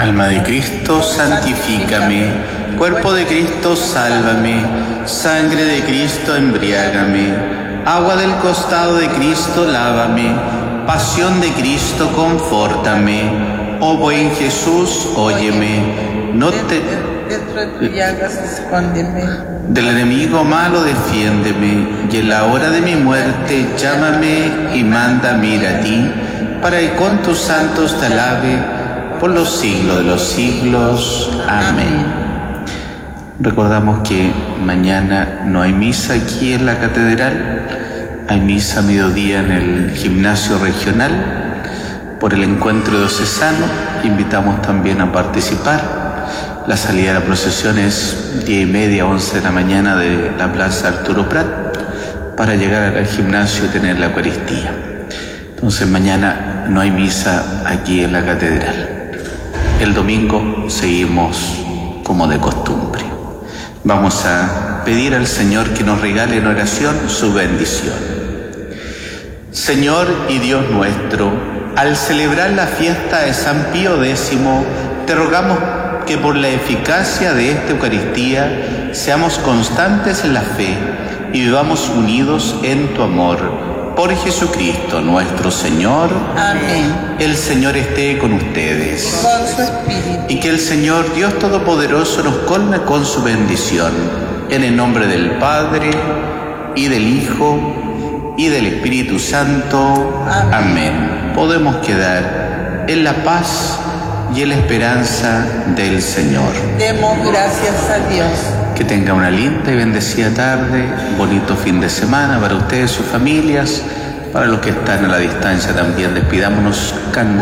Alma de Cristo, santifícame. Cuerpo de Cristo, sálvame. Sangre de Cristo, embriágame. Agua del costado de Cristo, lávame. Pasión de Cristo, confórtame. Oh buen Jesús, óyeme. No te... Dentro de tus llagas, escóndeme. Del enemigo malo, defiéndeme. Y en la hora de mi muerte, llámame y mándame ir a ti, para que con tus santos te alabe por los siglos de los siglos. Amén. Recordamos que mañana no hay misa aquí en la catedral, hay misa a mediodía en el gimnasio regional por el encuentro diocesano. Invitamos también a participar. La salida de la procesión es 10:30, 11 de la mañana de la plaza Arturo Prat para llegar al gimnasio y tener la Eucaristía. Entonces mañana no hay misa aquí en la catedral. El domingo seguimos como de costumbre. Vamos a pedir al Señor que nos regale en oración su bendición. Señor y Dios nuestro, al celebrar la fiesta de San Pío X, te rogamos que por la eficacia de esta Eucaristía seamos constantes en la fe y vivamos unidos en tu amor. Por Jesucristo nuestro Señor. Amén. El Señor esté con ustedes. Con su espíritu. Y que el Señor Dios Todopoderoso nos colme con su bendición. En el nombre del Padre, y del Hijo, y del Espíritu Santo. Amén. Podemos quedar en la paz y en la esperanza del Señor. Demos gracias a Dios. Que tenga una linda y bendecida tarde, bonito fin de semana para ustedes, sus familias, para los que están a la distancia también. Despidámonos cantando.